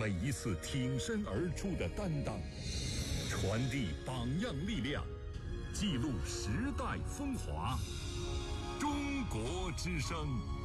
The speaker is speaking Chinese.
每一次挺身而出的担当，传递榜样力量，记录时代风华。中国之声。